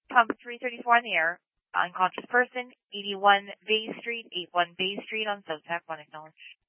Pump 334 on the air. Unconscious person, 81 Bay Street, 81 Bay Street on Zotac. One acknowledge.